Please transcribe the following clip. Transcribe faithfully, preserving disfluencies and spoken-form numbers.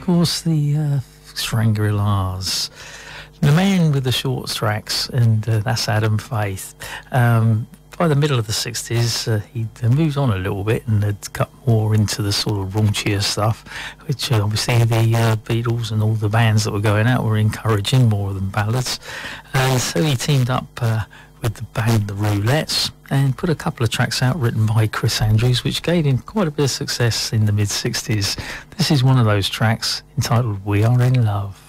course, the uh, Shangri-Las, the man with the short tracks, and uh, that's Adam Faith. Um, by the middle of the sixties, uh, he uh, moved on a little bit and had got more into the sort of raunchier stuff, which uh, obviously the uh, Beatles and all the bands that were going out were encouraging more than ballads. And so he teamed up uh, with the band The Roulettes and put a couple of tracks out written by Chris Andrews, which gave him quite a bit of success in the mid sixties. This is one of those tracks entitled We Are In Love.